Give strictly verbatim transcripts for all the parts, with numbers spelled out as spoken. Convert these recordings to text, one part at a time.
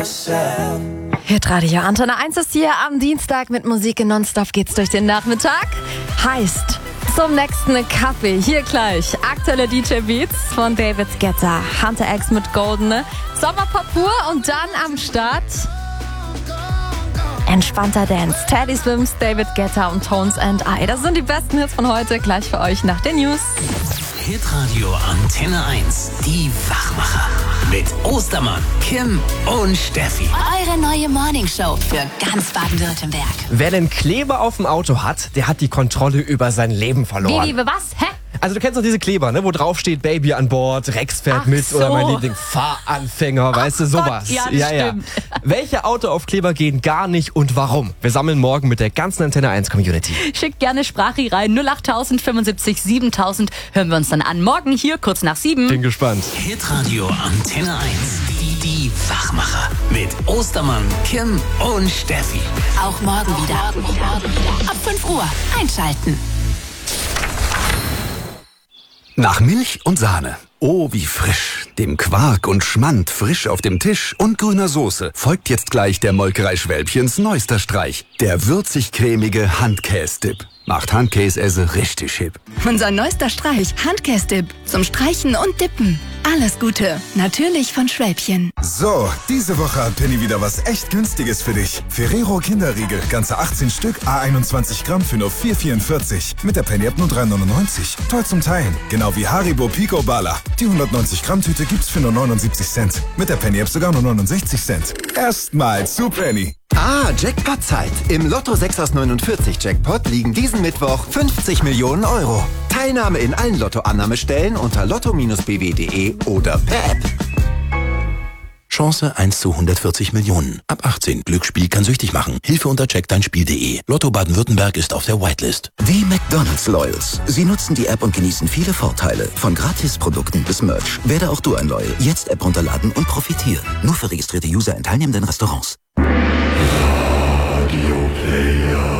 myself. Hitradio Antenne eins ist hier am Dienstag mit Musik in Nonstop geht's durch den Nachmittag. Heißt zum nächsten Kaffee. Hier gleich aktuelle D J Beats von David Guetta, Hunter X mit Goldene, Sommerpop pur und dann am Start entspannter Dance. Teddy Swims, David Guetta und Tones and I. Das sind die besten Hits von heute. Gleich für euch nach den News. Hitradio Antenne eins. Die Wachmacher. Mit Ostermann, Kim und Steffi. Eure neue Morningshow für ganz Baden-Württemberg. Wer den Kleber auf dem Auto hat, der hat die Kontrolle über sein Leben verloren. Wie, wie, was? Hä? Also du kennst doch diese Kleber, ne, wo drauf steht Baby an Bord, Rex fährt Ach mit so. oder mein Liebling Fahranfänger, weißt du, sowas. Gott, ja, das stimmt. Welche Autoaufkleber gehen gar nicht und warum? Wir sammeln morgen mit der ganzen Antenne eins Community. Schickt gerne Sprache rein. null acht null null fünfundsiebzig siebentausend. Hören wir uns dann an. Morgen hier kurz nach sieben. Bin gespannt. Hitradio Antenne eins. Die, die Wachmacher. Mit Ostermann, Kim und Steffi. Auch morgen wieder. Ab fünf Uhr. Einschalten. Nach Milch und Sahne. Oh, wie frisch. Dem Quark und Schmand frisch auf dem Tisch und grüner Soße folgt jetzt gleich der Molkerei Schwälbchens neuester Streich. Der würzig-cremige Handkäse-Dip. Macht Handkäse richtig hip. Unser neuester Streich, Handkäse-Dip. Zum Streichen und Dippen. Alles Gute. Natürlich von Schwälbchen. So, diese Woche hat Penny wieder was echt Günstiges für dich. Ferrero Kinderriegel, ganze achtzehn Stück, a einundzwanzig Gramm für nur vier vierundvierzig. Mit der Penny-App nur drei neunundneunzig. Toll zum Teilen. Genau wie Haribo Pico Bala. Die hundertneunzig Gramm Tüte gibt's für nur neunundsiebzig Cent. Mit der Penny-App sogar nur neunundsechzig Cent. Erstmal zu Penny. Ah, Jackpot-Zeit. Im Lotto sechs aus neunundvierzig Jackpot liegen diesen Mittwoch fünfzig Millionen Euro. Teilnahme in allen Lotto-Annahmestellen unter lotto Bindestrich b w punkt d e oder per App. Chance eins zu hundertvierzig Millionen. Ab achtzehn. Glücksspiel kann süchtig machen. Hilfe unter check dein Spiel punkt d e. Lotto Baden-Württemberg ist auf der Whitelist. Die McDonald's Loyals. Sie nutzen die App und genießen viele Vorteile. Von Gratisprodukten bis Merch. Werde auch du ein Loyal. Jetzt App runterladen und profitieren. Nur für registrierte User in teilnehmenden Restaurants. Radio Player.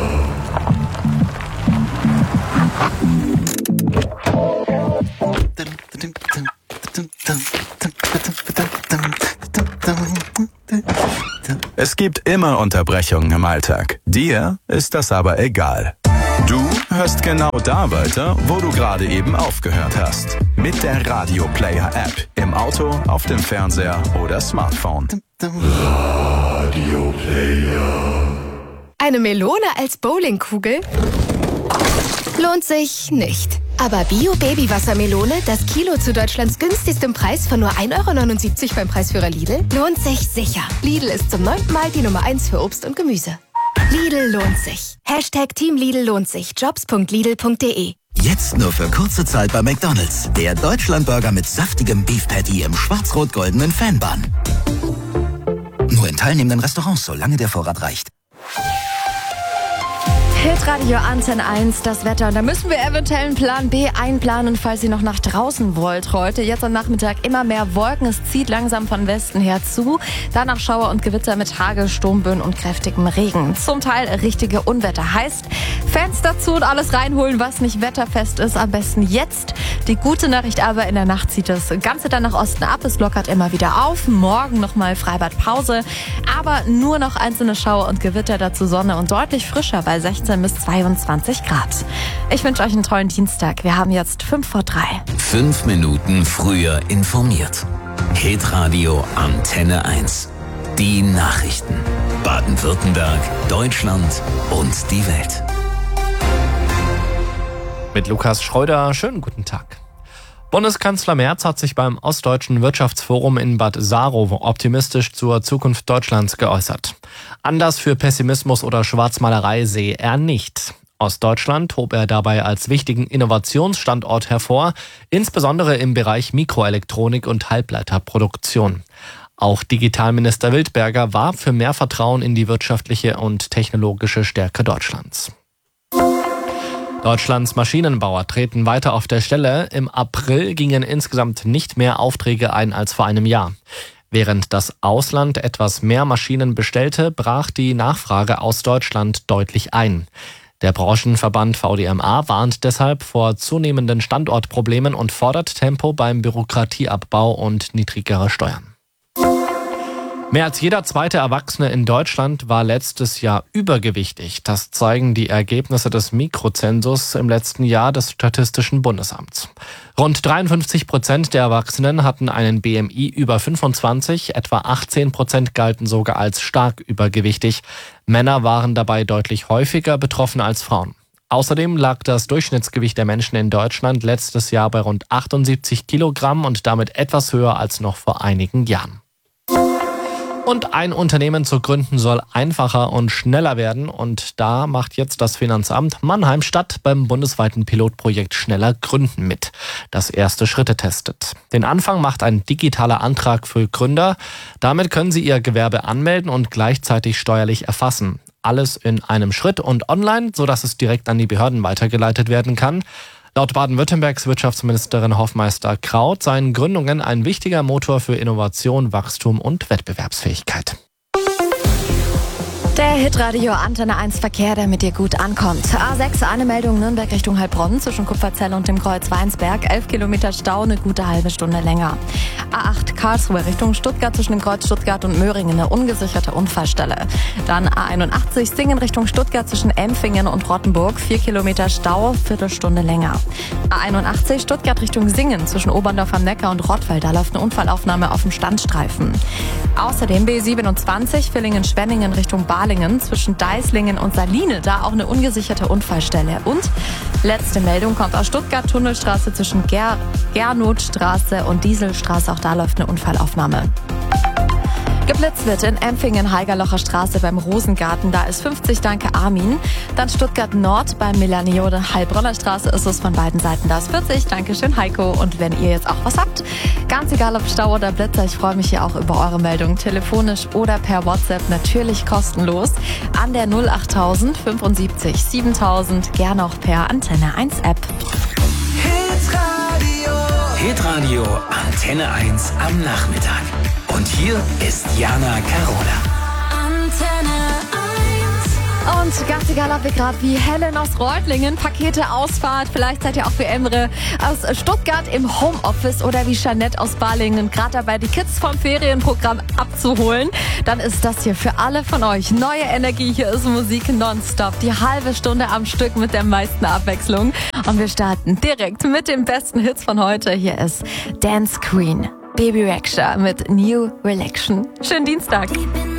Es gibt immer Unterbrechungen im Alltag. Dir ist das aber egal. Du hörst genau da weiter, wo du gerade eben aufgehört hast. Mit der Radio Player App. Im Auto, auf dem Fernseher oder Smartphone. Radio Player. Eine Melone als Bowlingkugel? Lohnt sich nicht. Aber Bio-Baby-Wassermelone, das Kilo zu Deutschlands günstigstem Preis von nur ein Euro neunundsiebzig beim Preisführer Lidl, lohnt sich sicher. Lidl ist zum neunten Mal die Nummer eins für Obst und Gemüse. Lidl lohnt sich. Hashtag Team Lidl lohnt sich. jobs punkt lidl punkt d e. Jetzt nur für kurze Zeit bei McDonald's. Der Deutschlandburger mit saftigem Beef Patty im schwarz-rot-goldenen Fanbun. Nur in teilnehmenden Restaurants, solange der Vorrat reicht. Hitradio Antenne eins, das Wetter. Und da müssen wir eventuell einen Plan B einplanen, falls ihr noch nach draußen wollt heute. Jetzt am Nachmittag immer mehr Wolken. Es zieht langsam von Westen her zu. Danach Schauer und Gewitter mit Hagel, Sturmböen und kräftigem Regen. Zum Teil richtige Unwetter. Heißt, Fenster zu und alles reinholen, was nicht wetterfest ist. Am besten jetzt. Die gute Nachricht aber, in der Nacht zieht das Ganze dann nach Osten ab. Es lockert immer wieder auf. Morgen nochmal Freibadpause. Aber nur noch einzelne Schauer und Gewitter, dazu Sonne und deutlich frischer bei sechzehn bis zweiundzwanzig Grad. Ich wünsche euch einen tollen Dienstag. Wir haben jetzt fünf vor drei. Fünf Minuten früher informiert. Hitradio Antenne eins. Die Nachrichten. Baden-Württemberg, Deutschland und die Welt. Mit Lukas Schreuder, schönen guten Tag. Bundeskanzler Merz hat sich beim Ostdeutschen Wirtschaftsforum in Bad Saarow optimistisch zur Zukunft Deutschlands geäußert. Anlass für Pessimismus oder Schwarzmalerei sehe er nicht. Ostdeutschland hob er dabei als wichtigen Innovationsstandort hervor, insbesondere im Bereich Mikroelektronik und Halbleiterproduktion. Auch Digitalminister Wildberger war für mehr Vertrauen in die wirtschaftliche und technologische Stärke Deutschlands. Deutschlands Maschinenbauer treten weiter auf der Stelle. Im April gingen insgesamt nicht mehr Aufträge ein als vor einem Jahr. Während das Ausland etwas mehr Maschinen bestellte, brach die Nachfrage aus Deutschland deutlich ein. Der Branchenverband V D M A warnt deshalb vor zunehmenden Standortproblemen und fordert Tempo beim Bürokratieabbau und niedrigere Steuern. Mehr als jeder zweite Erwachsene in Deutschland war letztes Jahr übergewichtig. Das zeigen die Ergebnisse des Mikrozensus im letzten Jahr des Statistischen Bundesamts. Rund dreiundfünfzig Prozent der Erwachsenen hatten einen B M I über fünfundzwanzig, etwa achtzehn Prozent galten sogar als stark übergewichtig. Männer waren dabei deutlich häufiger betroffen als Frauen. Außerdem lag das Durchschnittsgewicht der Menschen in Deutschland letztes Jahr bei rund achtundsiebzig Kilogramm und damit etwas höher als noch vor einigen Jahren. Und ein Unternehmen zu gründen soll einfacher und schneller werden. Und da macht jetzt das Finanzamt Mannheim-Stadt beim bundesweiten Pilotprojekt Schneller Gründen mit, das erste Schritte testet. Den Anfang macht ein digitaler Antrag für Gründer. Damit können sie ihr Gewerbe anmelden und gleichzeitig steuerlich erfassen. Alles in einem Schritt und online, sodass es direkt an die Behörden weitergeleitet werden kann. Laut Baden-Württembergs Wirtschaftsministerin Hofmeister-Kraut seien Gründungen ein wichtiger Motor für Innovation, Wachstum und Wettbewerbsfähigkeit. Der Hitradio Antenne eins Verkehr, der mit dir gut ankommt. A sechs, eine Meldung Nürnberg Richtung Heilbronn zwischen Kupferzell und dem Kreuz Weinsberg. elf Kilometer Stau, eine gute halbe Stunde länger. A acht, Karlsruhe Richtung Stuttgart zwischen dem Kreuz Stuttgart und Möhringen, eine ungesicherte Unfallstelle. Dann A einundachtzig, Singen Richtung Stuttgart zwischen Empfingen und Rottenburg. vier Kilometer Stau, Viertelstunde länger. A einundachtzig, Stuttgart Richtung Singen zwischen Oberndorf am Neckar und Rottweil. Da läuft eine Unfallaufnahme auf dem Standstreifen. Außerdem B siebenundzwanzig, Villingen-Schwenningen Richtung Balingen zwischen Deislingen und Saline, da auch eine ungesicherte Unfallstelle. Und letzte Meldung kommt aus Stuttgart, Tunnelstraße zwischen Ger- Gernotstraße und Dieselstraße, auch da läuft eine Unfallaufnahme. Geblitzt wird in Empfingen, Haigerlocher Straße beim Rosengarten, da ist fünfzig, danke Armin. Dann Stuttgart Nord beim Melaniode, Heilbronner Straße ist es von beiden Seiten, da ist vierzig, danke schön Heiko. Und wenn ihr jetzt auch was habt, ganz egal ob Stau oder Blitzer, ich freue mich hier auch über eure Meldung, telefonisch oder per WhatsApp, natürlich kostenlos, an der null achttausend fünfundsiebzig siebentausend, gerne auch per Antenne eins App. Hitradio Antenne eins am Nachmittag. Und hier ist Jana Carola. Antenne eins. Und ganz egal, ob ihr gerade wie Helen aus Reutlingen Pakete ausfahrt, vielleicht seid ihr auch wie Emre aus Stuttgart im Homeoffice oder wie Jeanette aus Balingen gerade dabei, die Kids vom Ferienprogramm abzuholen, dann ist das hier für alle von euch neue Energie. Hier ist Musik nonstop, die halbe Stunde am Stück mit der meisten Abwechslung. Und wir starten direkt mit den besten Hits von heute. Hier ist Dance Queen, Baby Rexha mit New Relaction. Schönen Dienstag.